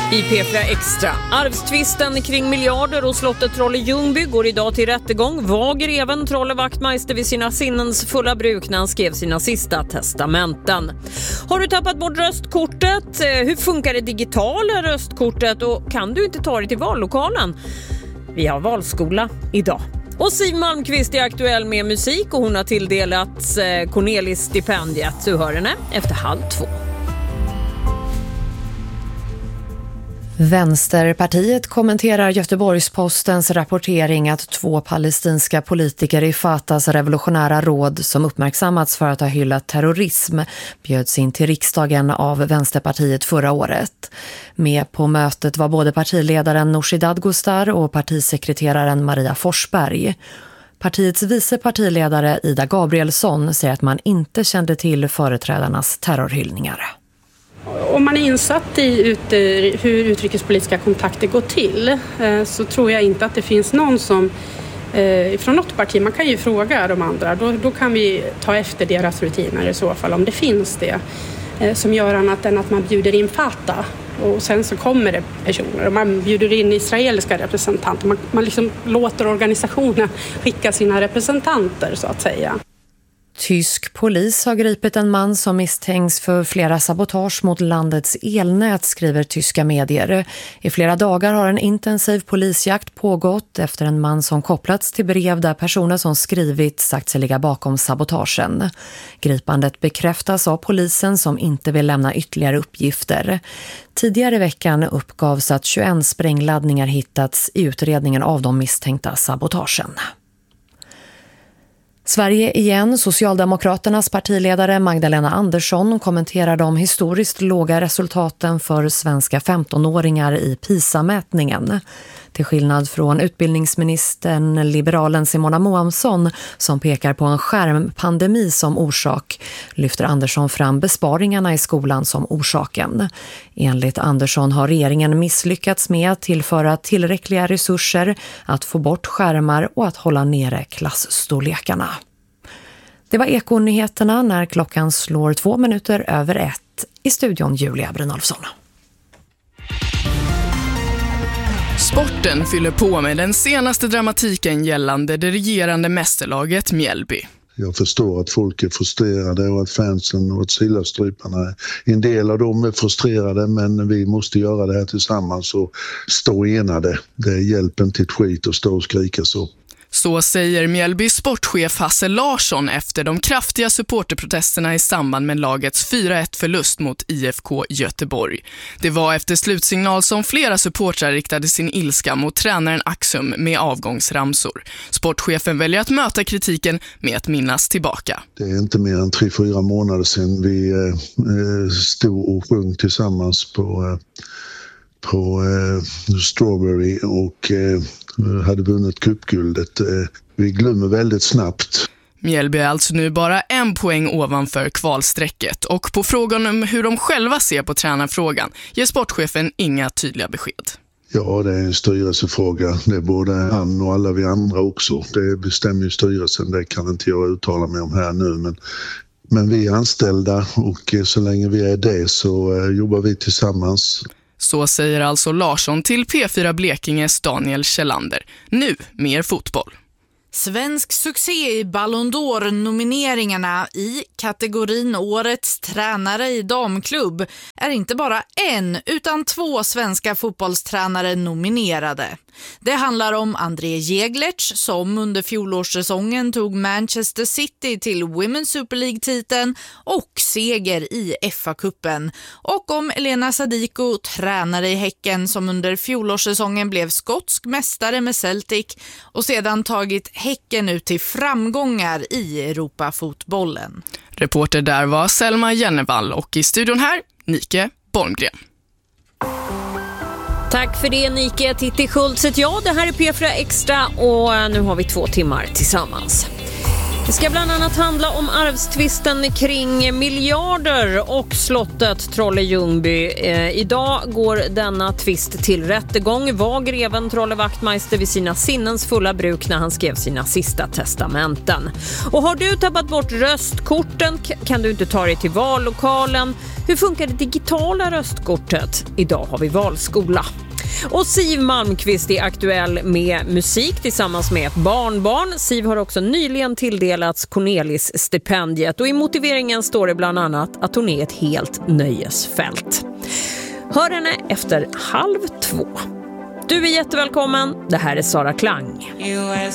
I P4 Extra. Arvstvisten kring miljarder och slottet Trolle Ljungby går idag till rättegång. Var greven Trolle Wachtmeister vid sina sinnens fulla bruk när han skrev sina sista testamenten. Har du tappat bort röstkortet? Hur funkar det digitala röstkortet? Och kan du inte ta dig till vallokalen? Vi har valskola idag. Och Siv Malmqvist är aktuell med musik och hon har tilldelats Cornelis-stipendiet. Du hör henne efter 1:30. Vänsterpartiet kommenterar Göteborgs-Postens rapportering att 2 palestinska politiker i Fatahs revolutionära råd som uppmärksammats för att ha hyllat terrorism bjöds in till riksdagen av Vänsterpartiet förra året. Med på mötet var både partiledaren Nooshi Dadgostar och partisekreteraren Maria Forsberg. Partiets vice partiledare Ida Gabrielsson säger att man inte kände till företrädarnas terrorhyllningar. Om man är insatt i hur utrikespolitiska kontakter går till så tror jag inte att det finns någon som från något parti, man kan ju fråga de andra, då kan vi ta efter deras rutiner i så fall om det finns det som gör annat än att man bjuder in Fatah och sen så kommer det personer och man bjuder in israeliska representanter, man liksom låter organisationen skicka sina representanter så att säga. Tysk polis har gripit en man som misstänks för flera sabotage mot landets elnät, skriver tyska medier. I flera dagar har en intensiv polisjakt pågått efter en man som kopplats till brev där personer som skrivit sagt sig ligga bakom sabotagen. Gripandet bekräftas av polisen som inte vill lämna ytterligare uppgifter. Tidigare i veckan uppgavs att 21 sprängladdningar hittats i utredningen av de misstänkta sabotagen. Sverige igen. Socialdemokraternas partiledare Magdalena Andersson kommenterar de historiskt låga resultaten för svenska 15-åringar i PISA-mätningen. Till skillnad från utbildningsministern liberalen Simona Moamsson som pekar på en skärmpandemi som orsak lyfter Andersson fram besparingarna i skolan som orsaken. Enligt Andersson har regeringen misslyckats med att tillföra tillräckliga resurser, att få bort skärmar och att hålla nere klassstorlekarna. Det var Ekonyheterna när klockan slår 1:02 i studion Julia Brynolfsson. Sporten fyller på med den senaste dramatiken gällande det regerande mästerlaget Mjällby. Jag förstår att folk är frustrerade och att fansen och att Sillastryparna, en del av dem är frustrerade, men vi måste göra det här tillsammans och stå enade. Det hjälper inte ett skit att stå och skrika så. Så säger Mjällbys sportchef Hasse Larsson efter de kraftiga supporterprotesterna i samband med lagets 4-1-förlust mot IFK Göteborg. Det var efter slutsignal som flera supportrar riktade sin ilska mot tränaren Axum med avgångsramsor. Sportchefen väljer att möta kritiken med att minnas tillbaka. Det är inte mer än 3-4 månader sedan vi stod och sjöng tillsammans på Strawberry och hade vunnit cupguldet. Vi glömmer väldigt snabbt. Mjällby är alltså nu bara 1 poäng ovanför kvalsträcket och på frågan om hur de själva ser på tränarfrågan ger sportchefen inga tydliga besked. Ja, det är en styrelsefråga. Det är både han och alla vi andra också. Det bestämmer ju styrelsen, det kan inte jag uttala mig om här nu. Men vi är anställda och så länge vi är det så jobbar vi tillsammans. Så säger alltså Larsson till P4 Blekinges Daniel Kjellander. Nu mer fotboll. Svensk succé i Ballon d'Or-nomineringarna i kategorin Årets tränare i damklubb är inte bara 1 utan 2 svenska fotbollstränare nominerade. Det handlar om André Jeglertz som under fjolårssäsongen tog Manchester City till Women's Super League-titeln och seger i FA-cupen. Och om Elena Sadiko, tränare i Häcken som under fjolårssäsongen blev skotsk mästare med Celtic och sedan tagit Häcken ut till framgångar i Europafotbollen. Reporter där var Selma Jennevall och i studion här Nike Bolmgren. Tack för det Nike. Titti Schultz. Ja, det här är P4 Extra och nu har vi 2 timmar tillsammans. Det ska bland annat handla om arvstvisten kring miljarder och slottet Trolle-Ljungby. Idag går denna tvist till rättegång. Var greven Trolle Wachtmeister vid sina sinnens fulla bruk när han skrev sina sista testamenten? Och har du tappat bort röstkorten kan du inte ta dig till vallokalen. Hur funkar det digitala röstkortet? Idag har vi valskola. Och Siw Malmkvist är aktuell med musik tillsammans med ett barnbarn. Siw har också nyligen tilldelats Cornelis-stipendiet och i motiveringen står det bland annat att hon är ett helt nöjesfält. Hör henne efter 1:30. Du är jättevälkommen. Det här är Sara Klang.